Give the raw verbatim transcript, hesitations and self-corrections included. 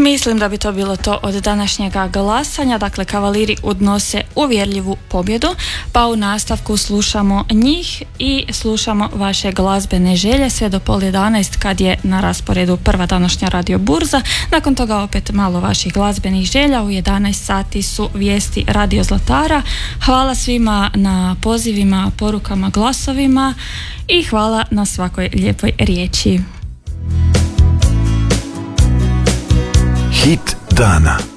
Mislim da bi to bilo to od današnjega glasanja. Dakle, Kavaliri odnose uvjerljivu pobjedu, pa u nastavku slušamo njih i slušamo vaše glazbene želje sve do pol jedanaest kad je na rasporedu prva današnja radio burza. Nakon toga opet malo vaših glazbenih želja. U jedanaest sati su vijesti Radio Zlatara. Hvala svima na pozivima, porukama, glasovima i hvala na svakoj lijepoj riječi. Hit dana.